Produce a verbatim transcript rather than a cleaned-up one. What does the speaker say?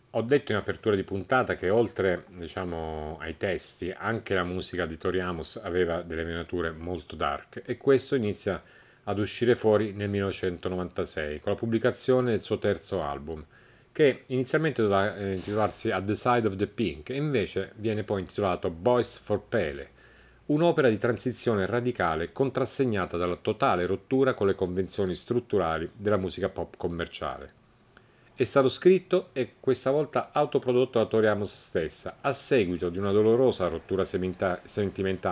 Ho detto in apertura di puntata che oltre, diciamo, ai testi, anche la musica di Tori Amos aveva delle venature molto dark e questo inizia ad uscire fuori nel millenovecentonovantasei con la pubblicazione del suo terzo album, che inizialmente doveva eh, intitolarsi At the Side of the Pink e invece viene poi intitolato Boys for Pele, un'opera di transizione radicale contrassegnata dalla totale rottura con le convenzioni strutturali della musica pop commerciale. È stato scritto e questa volta autoprodotto da Tori Amos stessa, a seguito di una dolorosa rottura sementa- sentimentale